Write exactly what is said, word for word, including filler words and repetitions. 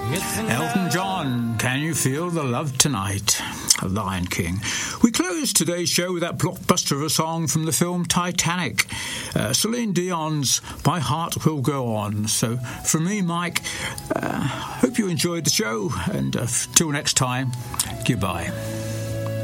Elton John, Can You Feel the Love Tonight? Lion King. We close today's show with that blockbuster of a song from the film Titanic, uh, Celine Dion's My Heart Will Go On. So from me, Mike, uh, hope you enjoyed the show, and uh, till next time, goodbye.